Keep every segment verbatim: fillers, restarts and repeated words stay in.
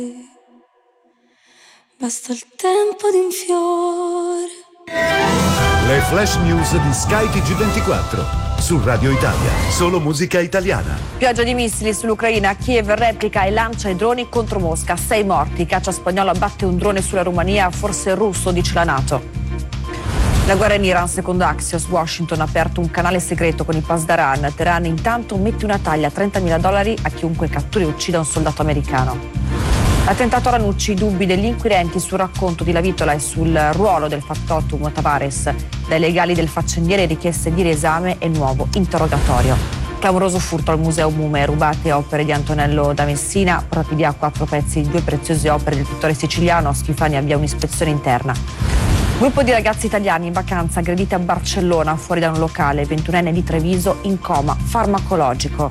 Basta il tempo di un fiore. Le flash news di Sky T G ventiquattro su Radio Italia, solo musica italiana. Pioggia di missili sull'Ucraina, Kiev replica e lancia i droni contro Mosca, sei morti, caccia spagnola batte un drone sulla Romania, forse russo, dice la NATO. La guerra in Iran, secondo Axios, Washington ha aperto un canale segreto con i Pasdaran, Teheran intanto mette una taglia a trentamila dollari a chiunque catturi e uccida un soldato americano. Attentato a Ranucci, i dubbi degli inquirenti sul racconto di Lavitola e sul ruolo del factotum Tavares. Dai legali del faccendiere richieste di riesame e nuovo interrogatorio. Clamoroso furto al Museo Mume, rubate opere di Antonello da Messina, portati via quattro pezzi di due preziose opere del pittore siciliano, Schifani avvia un'ispezione interna. Gruppo di ragazzi italiani in vacanza aggrediti a Barcellona fuori da un locale, ventunenne di Treviso in coma farmacologico.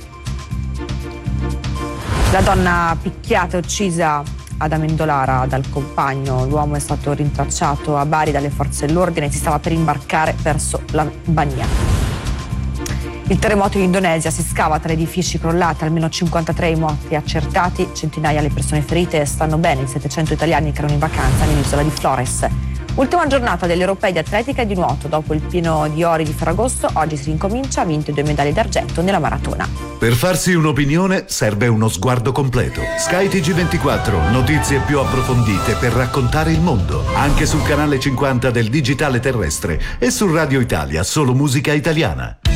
La donna picchiata e uccisa ad Amendolara dal compagno, l'uomo è stato rintracciato a Bari dalle forze dell'ordine e si stava per imbarcare verso l'Albania. Il terremoto in Indonesia, si scava tra edifici crollati, almeno cinquantatré i morti accertati, centinaia le persone ferite, stanno bene i settecento italiani che erano in vacanza nell'isola di Flores. Ultima giornata degli europei di atletica e di nuoto. Dopo il pieno di ori di Ferragosto, oggi si ricomincia, ha vinto due medaglie d'argento nella maratona. Per farsi un'opinione serve uno sguardo completo. Sky T G ventiquattro, notizie più approfondite per raccontare il mondo. Anche sul canale cinquanta del digitale terrestre e su Radio Italia, solo musica italiana.